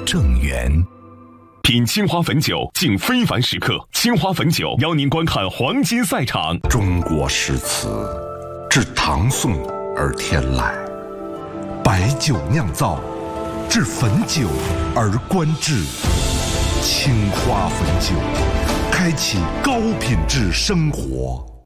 正源。 品青花汾酒，敬非凡时刻。青花汾酒邀您观看黄金赛场。 中国诗词自唐宋而天来，白酒酿造，至汾酒而观致。青花汾酒，开启高品质生活。